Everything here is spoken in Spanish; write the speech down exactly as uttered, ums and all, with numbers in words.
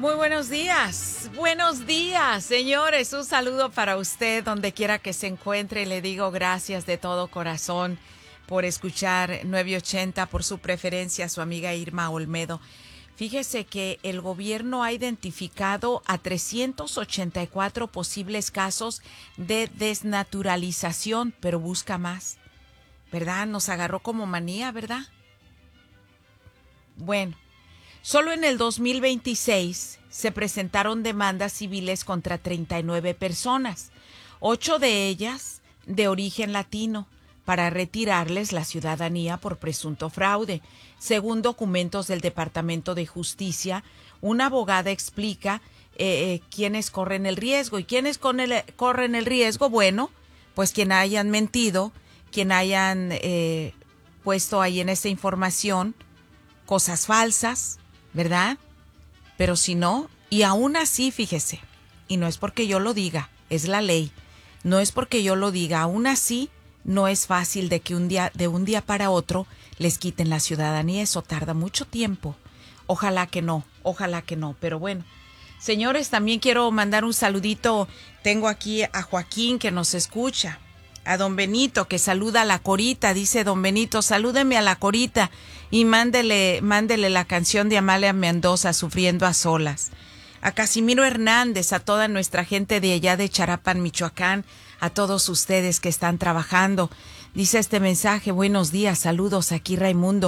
Muy buenos días, buenos días, señores. Un saludo para usted donde quiera que se encuentre. Le digo gracias de todo corazón por escuchar nueve ochenta, por su preferencia, su amiga Irma Olmedo. Fíjese que el gobierno ha identificado a trescientos ochenta y cuatro posibles casos de desnaturalización, pero busca más, ¿verdad? Nos agarró como manía, ¿verdad? Bueno. Solo en el dos mil veintiséis se presentaron demandas civiles contra treinta y nueve personas, ocho de ellas de origen latino, para retirarles la ciudadanía por presunto fraude. Según documentos del Departamento de Justicia, una abogada explica eh, eh, quiénes corren el riesgo. ¿Y quiénes con el, corren el riesgo? Bueno, pues quien hayan mentido, quien hayan eh, puesto ahí en esa información cosas falsas, ¿verdad? Pero si no, y aún así, fíjese, y no es porque yo lo diga, es la ley, no es porque yo lo diga, aún así no es fácil de que un día, de un día para otro les quiten la ciudadanía, eso tarda mucho tiempo. Ojalá que no, ojalá que no, pero bueno. Señores, también quiero mandar un saludito, tengo aquí a Joaquín que nos escucha, a don Benito que saluda a la Corita, dice don Benito, salúdeme a la Corita y mándele, mándele la canción de Amalia Mendoza, Sufriendo a Solas. A Casimiro Hernández, a toda nuestra gente de allá de Charapan, Michoacán, a todos ustedes que están trabajando. Dice este mensaje, buenos días, saludos aquí Raimundo.